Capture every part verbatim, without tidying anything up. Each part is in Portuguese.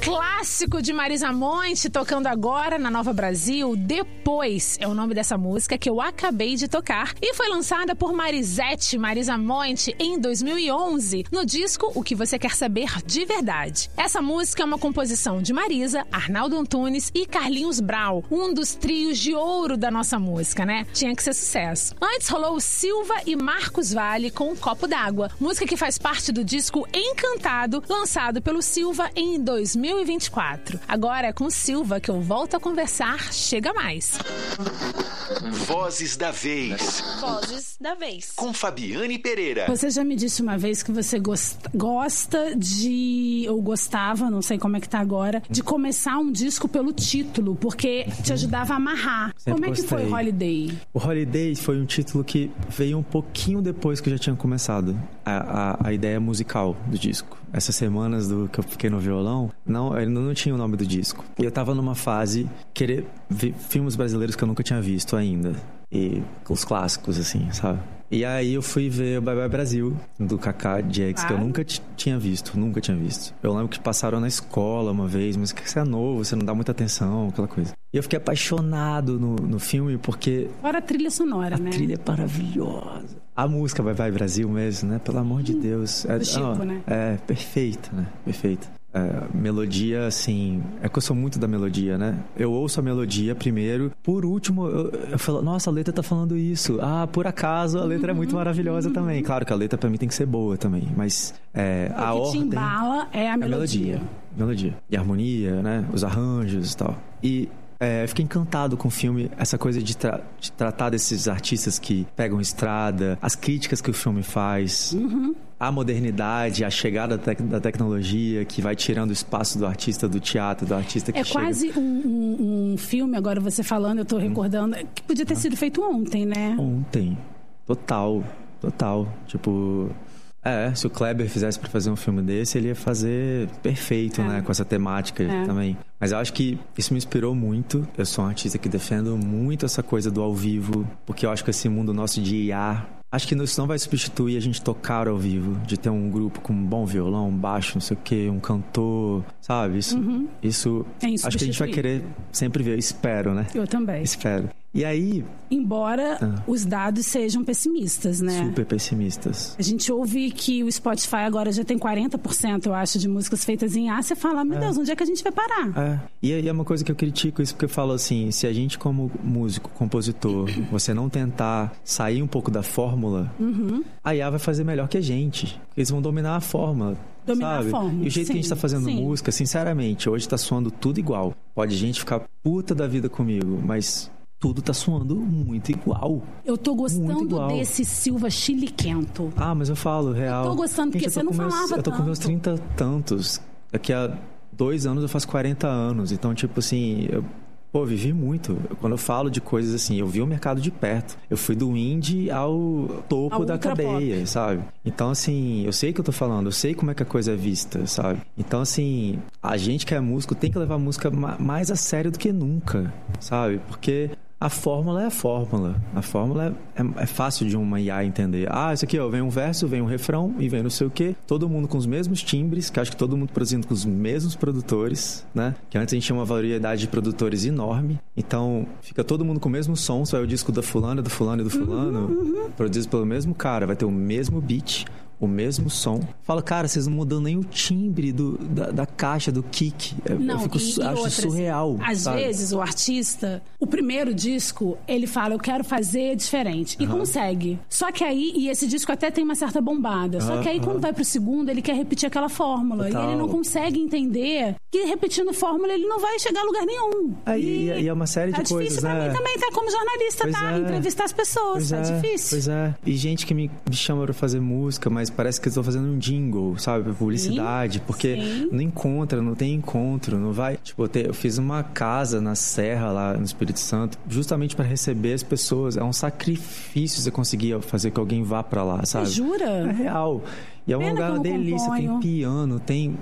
Clássico de Marisa Monte tocando agora na Nova Brasil. Depois é o nome dessa música que eu acabei de tocar e foi lançada por Marisete Marisa Monte em dois mil e onze no disco O Que Você Quer Saber de Verdade. Essa música é uma composição de Marisa, Arnaldo Antunes e Carlinhos Brau, um dos trios de ouro da nossa música, né? Tinha que ser sucesso. Antes rolou Silva e Marcos Valle com Um Copo d'Água, música que faz parte do disco Encantado, lançado pelo Silva em dois mil e vinte e quatro. Agora é com Silva que eu volto a conversar. Chega mais. Vozes da Vez. Vozes da Vez. Com Fabiane Pereira. Você já me disse uma vez que você gosta, gosta de, ou gostava, não sei como é que tá agora, de começar um disco pelo título, porque te ajudava a amarrar. Sempre como é que gostei. foi Holiday? O Holiday foi um título que veio um pouquinho depois que eu já tinha começado a, a, a ideia musical do disco. Essas semanas do que eu fiquei no violão, não, ainda não tinha o nome do disco. E eu tava numa fase querer ver filmes brasileiros que eu nunca tinha visto ainda. E os clássicos, assim, sabe? E aí eu fui ver o Bye Bye Brasil, do Kaká Diegues, que eu nunca t- tinha visto, nunca tinha visto. Eu lembro que passaram na escola uma vez, mas que você é novo, você não dá muita atenção, aquela coisa. E eu fiquei apaixonado no, no filme, porque... Fora a trilha sonora, a né? A trilha é maravilhosa. A música Bye Bye Brasil mesmo, né? Pelo amor de Deus. É, do Chico, não, né? É, perfeita, né? Perfeita. É, melodia, assim... É que eu sou muito da melodia, né? Eu ouço a melodia primeiro. Por último, eu, eu falo... Nossa, a letra tá falando isso. Ah, por acaso, a letra é muito maravilhosa uhum. também. Claro que a letra pra mim tem que ser boa também. Mas é, o a que ordem... te embala é a melodia. É melodia. Melodia. E a harmonia, né? Os arranjos e tal. E... É, eu fiquei encantado com o filme, essa coisa de, tra- de tratar desses artistas que pegam estrada, as críticas que o filme faz, uhum. a modernidade, a chegada da, tec- da tecnologia que vai tirando o espaço do artista do teatro, do artista que é chega... É quase um, um, um filme, agora você falando, eu tô recordando, hum. que podia ter ah. sido feito ontem, né? Ontem. Total. Total. Tipo... É, se o Kleber fizesse pra fazer um filme desse, ele ia fazer perfeito, é. né? Com essa temática é. também. Mas eu acho que isso me inspirou muito. Eu sou um artista que defendo muito essa coisa do ao vivo, porque eu acho que esse mundo nosso de I A... Acho que isso não vai substituir a gente tocar ao vivo, de ter um grupo com um bom violão, um baixo, não sei o quê, um cantor, sabe? Isso, uhum. isso é acho que a gente vai querer sempre ver. Eu espero, né? Eu também. Espero. E aí... Embora ah. os dados sejam pessimistas, né? Super pessimistas. A gente ouve que o Spotify agora já tem quarenta por cento, eu acho, de músicas feitas em A. Você fala, meu é. Deus, onde é que a gente vai parar? É. E aí é uma coisa que eu critico isso, porque eu falo assim, se a gente como músico, compositor, você não tentar sair um pouco da fórmula, uhum. a I A vai fazer melhor que a gente. Eles vão dominar a fórmula. Dominar sabe? a fórmula. E o jeito sim, que a gente tá fazendo sim. música, sinceramente, hoje tá soando tudo igual. Pode gente ficar puta da vida comigo, mas... tudo tá soando muito igual. Eu tô gostando desse Silva chiliquento. Ah, mas eu falo, real. Eu tô gostando, porque Gente, você não meus, falava tanto. Eu tô com meus trinta tantos. Daqui a dois anos eu faço quarenta anos. Então, tipo assim... Eu, pô, vivi muito. Quando eu falo de coisas assim, eu vi o mercado de perto. Eu fui do indie ao topo ao da cadeia, pop. Sabe? Então, assim, eu sei o que eu tô falando. Eu sei como é que a coisa é vista, sabe? Então, assim, a gente que é músico tem que levar a música mais a sério do que nunca, sabe? Porque... a fórmula é a fórmula. A fórmula é, é, é fácil de uma I A entender. Ah, isso aqui, ó, vem um verso, vem um refrão e vem não sei o quê. Todo mundo com os mesmos timbres, que acho que todo mundo produzindo com os mesmos produtores, né? Que antes a gente tinha uma variedade de produtores enorme. Então, fica todo mundo com o mesmo som. Só é o disco da fulana, do fulano e do fulano. Uhum, uhum. Produzido pelo mesmo cara. Vai ter o mesmo beat, o mesmo som. Fala, cara, vocês não mudam nem o timbre do, da, da caixa, do kick. Não, eu fico, e, e acho outras, surreal. Às sabe? vezes, o artista, o primeiro disco, ele fala, eu quero fazer diferente. E uhum. consegue. Só que aí, e esse disco até tem uma certa bombada. Uhum. Só que aí, quando vai pro segundo, ele quer repetir aquela fórmula. Total. E ele não consegue entender que, repetindo fórmula, ele não vai chegar a lugar nenhum. É, e, e é uma série de é coisas, difícil né? pra mim também, tá? Como jornalista, pois tá? É. Entrevistar as pessoas, pois é, é difícil. Pois é. E gente que me, me chama pra fazer música, mas parece que eu tô fazendo um jingle, sabe? Pra publicidade. Sim, porque sim. não encontra, não tem encontro, não vai... Tipo, eu, te, eu fiz uma casa na Serra, lá no Espírito Santo, justamente pra receber as pessoas. É um sacrifício você conseguir fazer que alguém vá pra lá, sabe? Jura? É real. E é um Pena lugar que eu não delícia, componho. tem piano, tem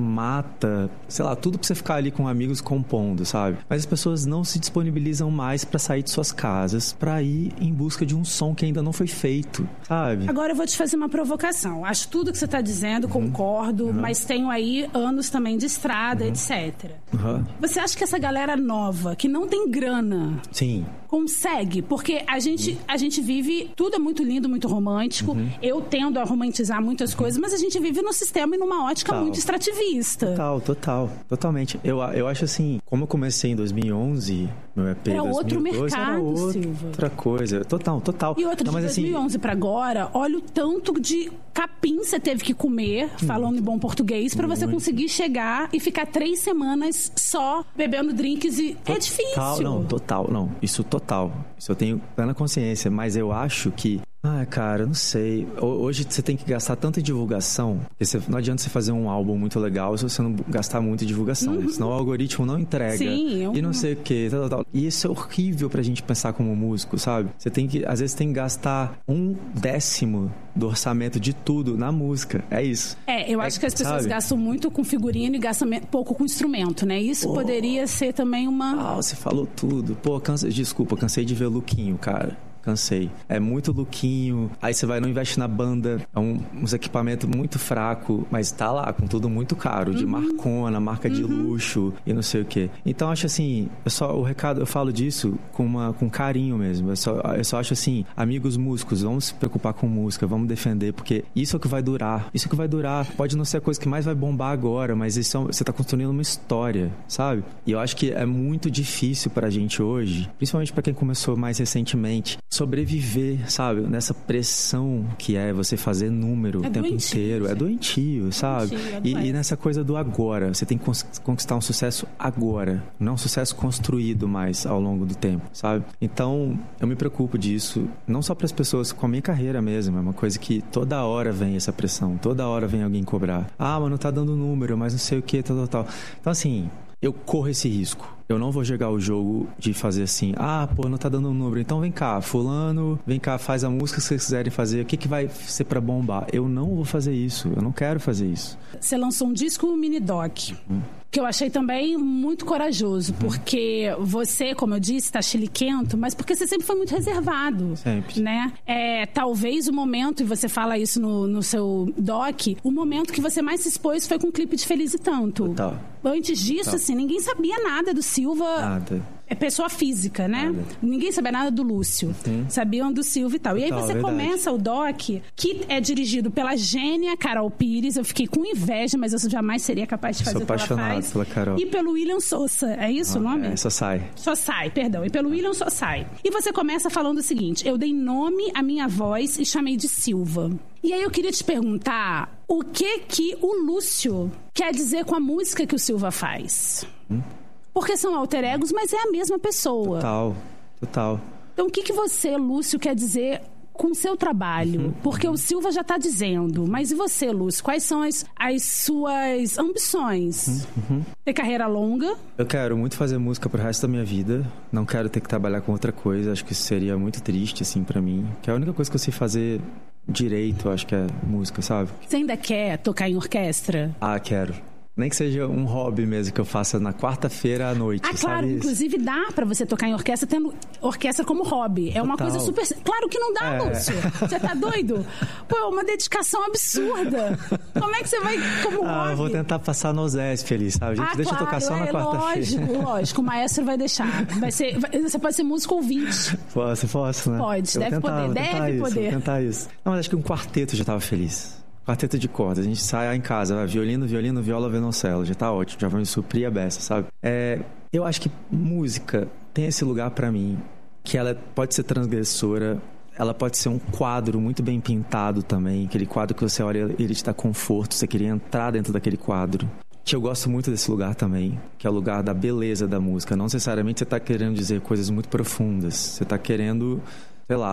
mata, sei lá, tudo pra você ficar ali com amigos compondo, sabe? Mas as pessoas não se disponibilizam mais pra sair de suas casas, pra ir em busca de um som que ainda não foi feito, sabe? Agora eu vou te fazer uma provocação. Acho tudo que você está dizendo, concordo, Uhum. mas tenho aí anos também de estrada, etcétera. Uhum. Você acha que essa galera nova, que não tem grana, Sim. consegue? Porque a gente, a gente vive... Tudo é muito lindo, muito romântico. Uhum. Eu tendo a romantizar muitas coisas, mas a gente vive num sistema e numa ótica Total. muito extrativista. Total, total. Totalmente. Eu, eu acho assim, como eu comecei em dois mil e onze, meu E P Era outro dois mil e doze, mercado, era outra, Silva. outra coisa. Total, total. E outra, Não, de mas, dois mil e onze assim, pra agora, olha o tanto de capim você teve que comer, falando em bom português, pra você Muito. conseguir chegar e ficar três semanas só bebendo drinks e... É difícil. Total, não, total, não. Isso total. Isso eu tenho plena consciência, mas eu acho que... Ah, cara, eu não sei. Hoje você tem que gastar tanta divulgação, porque você, não adianta você fazer um álbum muito legal se você não gastar muita divulgação. Uhum. Senão o algoritmo não entrega. Sim, eu... E não sei o que, tal, tal, tal. E isso é horrível pra gente pensar como músico, sabe? Você tem que, às vezes, tem que gastar um décimo do orçamento de tudo na música. É isso. É, eu acho é, que as pessoas sabe? gastam muito com figurino e gastam pouco com instrumento, né? Isso oh. poderia ser também uma... Ah, você falou tudo. Pô, canse... desculpa, cansei de ver Luquinho, cara. Cansei. É muito lookinho. Aí você vai, não investe na banda. É um, uns equipamentos muito fraco, mas tá lá com tudo muito caro. De uhum. marcona, marca uhum. de luxo e não sei o quê. Então, acho assim, eu só, o recado, eu falo disso com, uma, com carinho mesmo. Eu só, eu só acho assim, amigos músicos, vamos se preocupar com música, vamos defender, porque isso é o que vai durar. Isso é o que vai durar. Pode não ser a coisa que mais vai bombar agora, mas isso é, você tá construindo uma história, sabe? E eu acho que é muito difícil pra gente hoje, principalmente pra quem começou mais recentemente, sobreviver, sabe? Nessa pressão que é você fazer número é o tempo doentio, inteiro. sim. É doentio, sabe? Doentio, é e, e nessa coisa do agora. Você tem que conquistar um sucesso agora. Não um sucesso construído mais ao longo do tempo, sabe? Então, eu me preocupo disso. Não só para as pessoas, com a minha carreira mesmo. É uma coisa que toda hora vem essa pressão. Toda hora vem alguém cobrar. Ah, mas não tá dando número, mas não sei o que, tal, tal, tal. Então, assim... Eu corro esse risco. Eu não vou jogar o jogo de fazer assim, ah, pô, não tá dando um número, então vem cá, fulano, vem cá, faz a música que vocês quiserem fazer, o que que vai ser pra bombar? Eu não vou fazer isso, eu não quero fazer isso. Você lançou um disco, um mini doc, hum. que eu achei também muito corajoso, uhum. porque você, como eu disse, tá chiliquento, mas porque você sempre foi muito reservado. Sempre. Né? É, talvez o momento, e você fala isso no, no seu doc, o momento que você mais se expôs foi com o clipe de Feliz e Tanto. Total. Antes disso, Total. assim, ninguém sabia nada do Silva. Nada. É pessoa física, né? Nada. Ninguém sabia nada do Lúcio. Uhum. Sabiam do Silva e tal. Total, e aí você verdade. começa o doc, que é dirigido pela gênia Carol Pires. Eu fiquei com inveja, mas eu jamais seria capaz de fazer o que ela faz. Sou apaixonado pela Carol. E pelo William Sousa. É isso ah, o nome? É, só sai. Só sai, perdão. E pelo William Só Sai. E você começa falando o seguinte: eu dei nome à minha voz e chamei de Silva. E aí eu queria te perguntar o que que o Lúcio quer dizer com a música que o Silva faz. Hum? Porque são alter egos, mas é a mesma pessoa. Total, total. Então o que que você, Lúcio, quer dizer com o seu trabalho? Uhum. Porque o Silva já está dizendo. Mas e você, Lúcio? Quais são as, as suas ambições? Uhum. Ter carreira longa? Eu quero muito fazer música pro resto da minha vida. Não quero ter que trabalhar com outra coisa. Acho que isso seria muito triste, assim, pra mim. Que é a única coisa que eu sei fazer direito, acho que é música, sabe? Você ainda quer tocar em orquestra? Ah, quero. Nem que seja um hobby mesmo que eu faça na quarta-feira à noite, ah, claro, sabe? Inclusive dá pra você tocar em orquestra tendo orquestra como hobby. É uma Total. coisa super... Claro que não dá, é. Lúcio. Você tá doido? Pô, é uma dedicação absurda. Como é que você vai como ah, hobby? Eu vou tentar passar no Zesp ali, sabe? A gente ah, deixa claro, eu tocar só é, na quarta-feira. Lógico, lógico. O maestro vai deixar. Vai ser, vai, você pode ser músico ouvinte. Posso, posso, né? Pode, eu deve tentar, poder, deve isso, poder. Vou tentar isso. Não, mas acho que um quarteto já tava feliz. Quarteto de cordas, a gente sai em casa, violino, violino, viola, violoncelo, já tá ótimo, já vai me suprir a beça, sabe? É, eu acho que música tem esse lugar pra mim, que ela pode ser transgressora, ela pode ser um quadro muito bem pintado também, aquele quadro que você olha, ele te dá conforto, você queria entrar dentro daquele quadro. Que eu gosto muito desse lugar também, que é o lugar da beleza da música, não necessariamente você tá querendo dizer coisas muito profundas, você tá querendo, sei lá,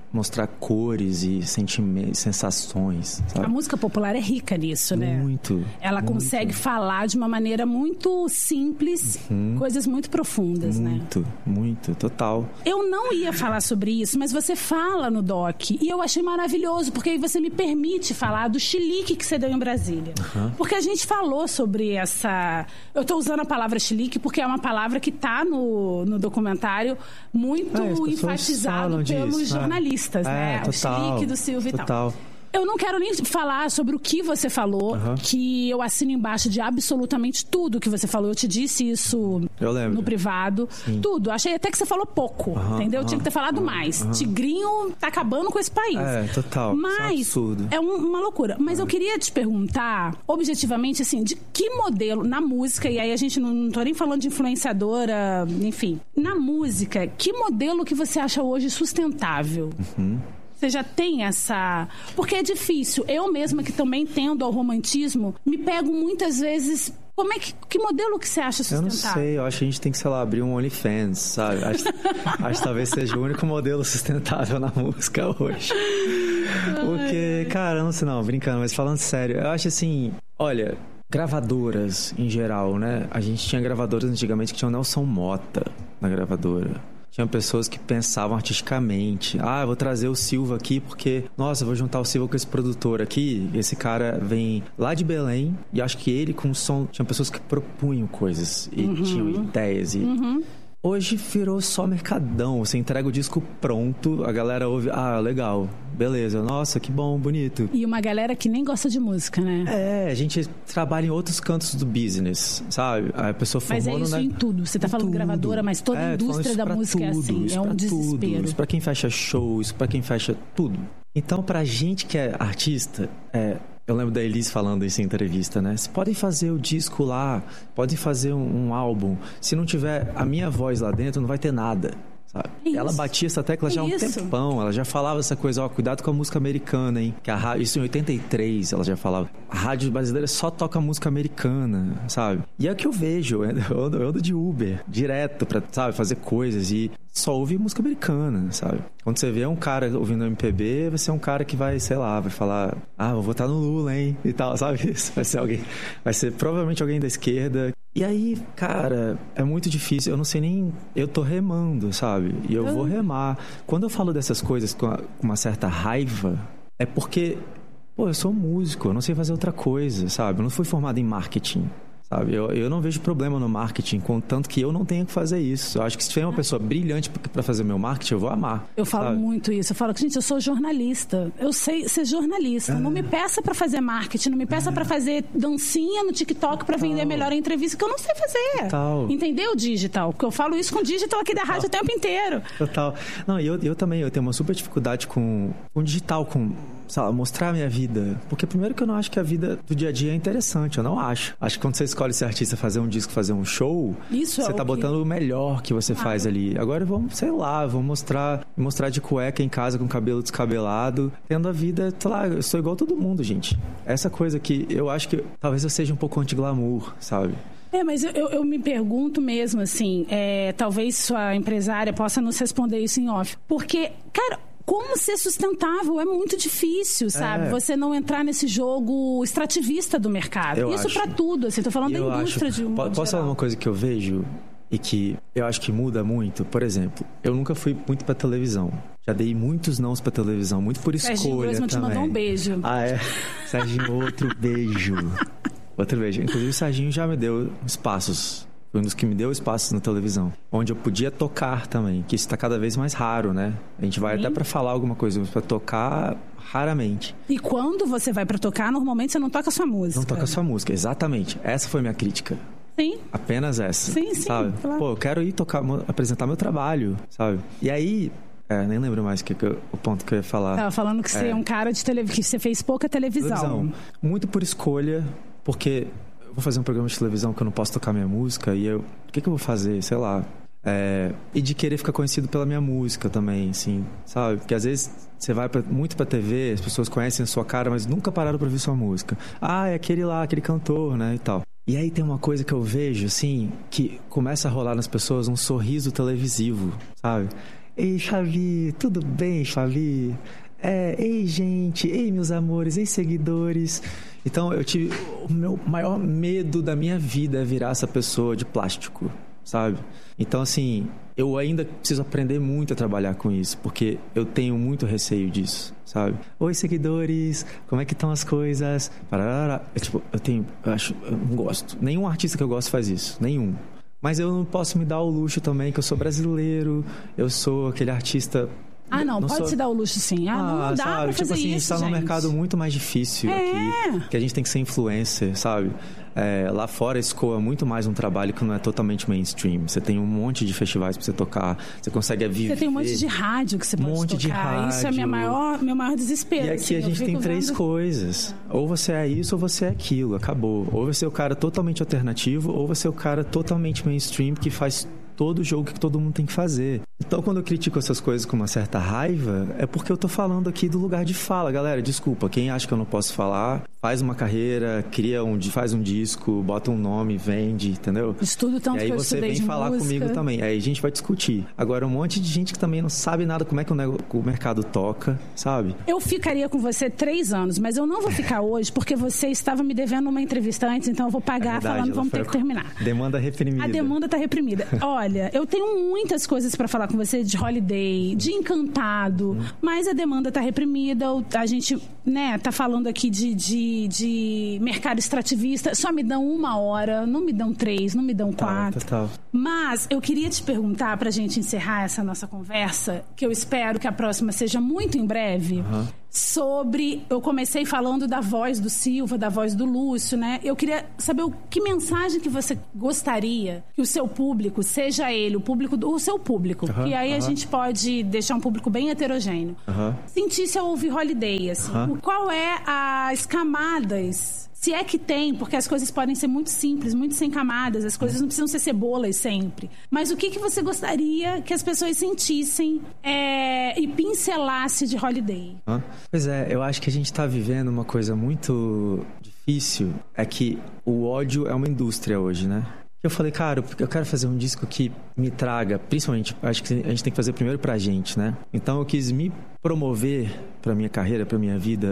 mostrar cores e sentimentos, sensações, sabe? A música popular é rica nisso, né? Muito. Ela muito. consegue falar de uma maneira muito simples, uhum. coisas muito profundas, muito, né? Muito, muito, total. Eu não ia falar sobre isso, mas você fala no doc, e eu achei maravilhoso, porque aí você me permite falar do chilique que você deu em Brasília. Uhum. Porque a gente falou sobre essa... Eu tô usando a palavra chilique porque é uma palavra que tá no, no documentário muito é, enfatizado pelos disso, jornalistas, é. né? É, total, o chilique do Silvio total. e tal. Eu não quero nem falar sobre o que você falou, uhum. que eu assino embaixo de absolutamente tudo que você falou. Eu te disse isso eu lembro. no privado. Sim. Tudo. Achei até que você falou pouco, uhum, entendeu? Uhum, Tinha que ter falado uhum, mais. Uhum. Tigrinho tá acabando com esse país. É, total. Mas é, um é um, uma loucura. Mas é. eu queria te perguntar, objetivamente, assim, de que modelo, na música, e aí a gente não, não tô nem falando de influenciadora, enfim. Na música, que modelo que você acha hoje sustentável? Uhum. Você já tem essa... Porque é difícil. Eu mesma, que também tendo ao romantismo, me pego muitas vezes... Como é que, que modelo que você acha sustentável? Eu não sei. Eu acho que a gente tem que, sei lá, abrir um OnlyFans, sabe? Acho, acho que talvez seja o único modelo sustentável na música hoje. Porque, cara, não sei não, brincando, mas falando sério, eu acho assim... Olha, gravadoras em geral, né? A gente tinha gravadoras antigamente que tinham Nelson Motta na gravadora. Tinha pessoas que pensavam artisticamente. Ah, eu vou trazer o Silva aqui porque... Nossa, eu vou juntar o Silva com esse produtor aqui. Esse cara vem lá de Belém. E acho que ele com o som... Tinha pessoas que propunham coisas. E uhum. tinham ideias. E... Uhum. Hoje virou só mercadão. Você entrega o disco pronto, a galera ouve, ah, legal, beleza, nossa, que bom, bonito. E uma galera que nem gosta de música, né? É, a gente trabalha em outros cantos do business, sabe? A pessoa formando... Mas é isso, né? Em tudo. Você tá falando tudo. Gravadora, mas toda é, a indústria da música tudo, é assim. É um desespero. Tudo. Isso pra quem fecha show, isso pra quem fecha tudo. Então, pra gente que é artista, é... Eu lembro da Elis falando isso em entrevista, né? Vocês podem fazer o disco lá, podem fazer um, um álbum. Se não tiver a minha voz lá dentro, não vai ter nada, sabe? É ela batia essa tecla é já há um isso. tempão. Ela já falava essa coisa, ó, cuidado com a música americana, hein? Que a rádio, isso em oitenta e três ela já falava. A rádio brasileira só toca música americana, sabe? E é o que eu vejo. Eu ando, eu ando de Uber direto pra, sabe, fazer coisas e só ouve música americana, sabe? Quando você vê um cara ouvindo M P B, vai ser um cara que vai, sei lá, vai falar, ah, vou votar no Lula, hein? E tal, sabe? Isso vai ser alguém, vai ser provavelmente alguém da esquerda. E aí, cara, é muito difícil. Eu não sei nem... Eu tô remando, sabe? E eu vou remar. Quando eu falo dessas coisas com uma certa raiva, é porque, pô, eu sou músico, eu não sei fazer outra coisa, sabe? Eu não fui formado em marketing. Sabe? Eu, eu não vejo problema no marketing, contanto que eu não tenho que fazer isso. Eu acho que se tiver uma pessoa brilhante para fazer meu marketing, eu vou amar. Eu falo sabe? muito isso. Eu falo que, gente, eu sou jornalista. Eu sei ser jornalista. É. Não me peça para fazer marketing, não me peça é. para fazer dancinha no TikTok para vender melhor a entrevista, que eu não sei fazer. Total. Entendeu, digital? Porque eu falo isso com digital aqui da rádio o tempo inteiro. Total. Não, e eu, eu também, eu tenho uma super dificuldade com, com digital, com... Sabe, mostrar a minha vida. Porque primeiro que eu não acho que a vida do dia a dia é interessante. Eu não acho. Acho que quando você escolhe ser artista, fazer um disco, fazer um show, Isso você é tá o botando que... o melhor que você ah, faz ali. Agora vamos, sei lá, vamos mostrar mostrar de cueca em casa com cabelo descabelado, tendo a vida, sei lá, eu sou igual todo mundo, gente. Essa coisa que eu acho que talvez eu seja um pouco anti-glamour, sabe? É, mas eu, eu me pergunto mesmo, assim, é, talvez sua empresária possa nos responder isso em off. Porque, cara... Como ser sustentável? É muito difícil, sabe? É. Você não entrar nesse jogo extrativista do mercado. Eu Isso acho. Pra tudo, assim. Tô falando eu da indústria acho. de um modo Posso geral. falar uma coisa que eu vejo e que eu acho que muda muito? Por exemplo, eu nunca fui muito pra televisão. Já dei muitos nãos pra televisão, muito por escolha Serginho Grossman te também. mandou um beijo. Ah, é? Serginho, outro beijo. Outro beijo. Inclusive, o Serginho já me deu espaços. Foi um dos que me deu espaço na televisão. Onde eu podia tocar também. Que isso está cada vez mais raro, né? A gente vai Sim. até para falar alguma coisa, mas para tocar, raramente. E quando você vai para tocar, normalmente você não toca a sua música. Não toca a sua música, exatamente. Essa foi a minha crítica. Sim. Apenas essa. Sim, sim. Sabe? Claro. Pô, eu quero ir tocar, apresentar meu trabalho, sabe? E aí... É, nem lembro mais que, que eu, o ponto que eu ia falar. Tava falando que você é, é um cara de televisão, que você fez pouca televisão. televisão. Muito por escolha, porque... Vou fazer um programa de televisão que eu não posso tocar minha música e eu... O que que eu vou fazer? Sei lá. É, e de querer ficar conhecido pela minha música também, assim, sabe? Porque às vezes você vai pra, muito pra T V, as pessoas conhecem a sua cara, mas nunca pararam pra ouvir sua música. Ah, é aquele lá, aquele cantor, né? E tal. E aí tem uma coisa que eu vejo, assim, que começa a rolar nas pessoas um sorriso televisivo, sabe? Ei, Fabi, tudo bem, Fabi? É, ei, gente, ei, meus amores, ei, seguidores. Então, eu tive... O meu maior medo da minha vida é virar essa pessoa de plástico, sabe? Então, assim, eu ainda preciso aprender muito a trabalhar com isso, porque eu tenho muito receio disso, sabe? Oi, seguidores, como é que estão as coisas? Parará. É, tipo, eu tenho... Eu acho... Eu não gosto. Nenhum artista que eu gosto faz isso. Nenhum. Mas eu não posso me dar o luxo também, que eu sou brasileiro, eu sou aquele artista... Ah, não, não pode sou... se dar o luxo sim. Ah, não, ah, não dá sabe? pra tipo fazer assim, isso, a gente tá gente. num mercado muito mais difícil é. aqui, que a gente tem que ser influencer, sabe? É, lá fora escoa muito mais um trabalho que não é totalmente mainstream. Você tem um monte de festivais pra você tocar, você consegue viver. Você tem um monte de rádio que você pode um monte tocar. De rádio. Isso é minha maior, meu maior desespero. E aqui assim, a gente tem três vendo... coisas. Ou você é isso ou você é aquilo, acabou. Ou você é o cara totalmente alternativo, ou você é o cara totalmente mainstream que faz todo jogo que todo mundo tem que fazer. Então, quando eu critico essas coisas com uma certa raiva, é porque eu tô falando aqui do lugar de fala. Galera, desculpa, quem acha que eu não posso falar, faz uma carreira, cria um, faz um disco, bota um nome, vende, entendeu? Estudo tanto e aí que eu você estudei vem de falar música. comigo também. Aí a gente vai discutir. Agora, um monte de gente que também não sabe nada como é que o, nego... o mercado toca, sabe? Eu ficaria com você três anos, mas eu não vou ficar hoje porque você estava me devendo uma entrevista antes, então eu vou pagar é verdade, falando vamos ter que terminar. Demanda reprimida. A demanda tá reprimida. Olha, eu tenho muitas coisas pra falar com você de Holiday, de Encantado, hum. mas a demanda tá reprimida. A gente, né, tá falando aqui de, de, de mercado extrativista. Só me dão uma hora, não me dão três, não me dão quatro. Total, total. Mas eu queria te perguntar, pra gente encerrar essa nossa conversa, que eu espero que a próxima seja muito em breve, uhum. sobre... Eu comecei falando da voz do Silva, da voz do Lúcio, né? Eu queria saber o, que mensagem que você gostaria que o seu público, seja ele, o público do o seu público, uhum, que aí uhum. a gente pode deixar um público bem heterogêneo, uhum. sentisse ao ouvir Holiday, assim. Uhum. Qual é as camadas... Se é que tem, porque as coisas podem ser muito simples, muito sem camadas, as coisas não precisam ser cebolas sempre. Mas o que, que você gostaria que as pessoas sentissem é, e pincelasse de Holiday? Ah, pois é, eu acho que a gente tá vivendo uma coisa muito difícil, é que o ódio é uma indústria hoje, né? Eu falei, cara, eu quero fazer um disco que me traga, principalmente, acho que a gente tem que fazer primeiro pra gente, né? Então eu quis me promover pra minha carreira, pra minha vida,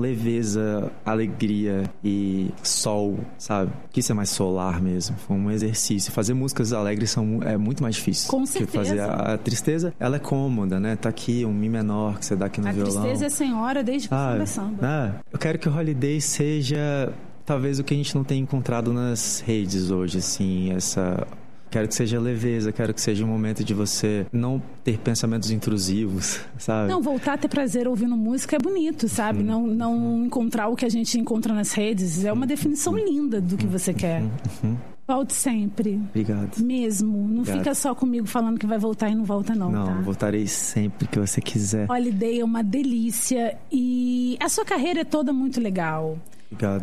leveza, alegria e sol, sabe? Quis ser mais solar mesmo. Foi um exercício. Fazer músicas alegres são, é muito mais difícil. Com certeza. Que fazer a, a tristeza, ela é cômoda, né? Tá aqui um mi menor que você dá aqui no a violão. A tristeza é senhora desde que ah, você samba. Ah, eu quero que o Holiday seja talvez o que a gente não tem encontrado nas redes hoje, assim, essa... Quero que seja leveza, quero que seja um momento de você não ter pensamentos intrusivos, sabe? Não, voltar a ter prazer ouvindo música é bonito, sabe? Hum. Não, não encontrar o que a gente encontra nas redes. É uma definição linda do que você quer. Uhum. Volte sempre. Obrigado. Mesmo. Não Obrigado. Fica só comigo falando que vai voltar e não volta não, Não, tá? voltarei sempre que você quiser. Holiday é uma delícia e a sua carreira é toda muito legal. Obrigado.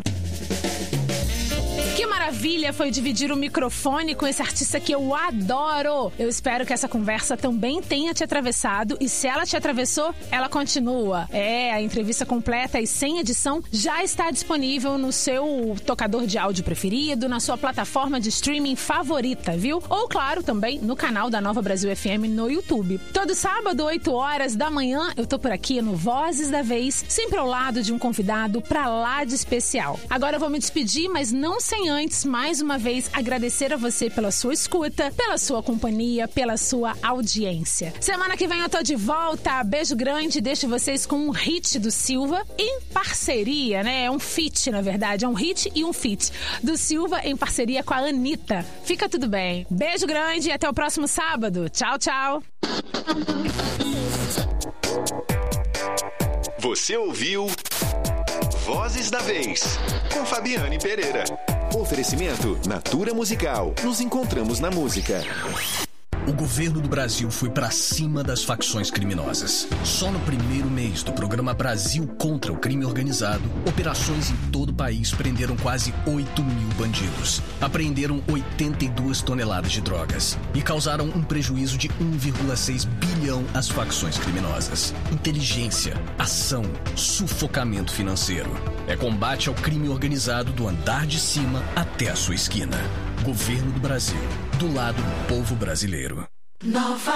Que maravilha foi dividir o microfone com esse artista que eu adoro. Eu espero que essa conversa também tenha te atravessado e se ela te atravessou, ela continua. É, a entrevista completa e sem edição já está disponível no seu tocador de áudio preferido, na sua plataforma de streaming favorita, viu? Ou, claro, também no canal da Nova Brasil F M no YouTube. Todo sábado, oito horas da manhã, eu tô por aqui no Vozes da Vez, sempre ao lado de um convidado pra lá de especial. Agora eu vou me despedir, mas não sem antes, mais uma vez, agradecer a você pela sua escuta, pela sua companhia, pela sua audiência. Semana que vem eu tô de volta. Beijo grande. Deixo vocês com um hit do Silva em parceria, né? É um feat, na verdade. É um hit e um feat do Silva em parceria com a Anitta. Fica tudo bem. Beijo grande e até o próximo sábado. Tchau, tchau. Você ouviu Vozes da Vez, com Fabiane Pereira. Oferecimento Natura Musical. Nos encontramos na música. O governo do Brasil foi pra cima das facções criminosas. Só no primeiro mês do programa Brasil contra o Crime Organizado, operações em todo o país prenderam quase oito mil bandidos. Apreenderam oitenta e duas toneladas de drogas e causaram um prejuízo de um vírgula seis bilhão às facções criminosas. Inteligência, ação, sufocamento financeiro. É combate ao crime organizado do andar de cima até a sua esquina. Governo do Brasil, do lado do povo brasileiro. Nova